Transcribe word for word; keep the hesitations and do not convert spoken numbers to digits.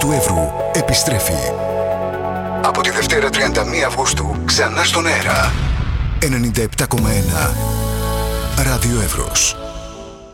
του Εύρου επιστρέφει. Από τη Δευτέρα τριάντα μία Αυγούστου ξανά στον αέρα. ενενήντα επτά κόμμα ένα Ράδιο Εύρος.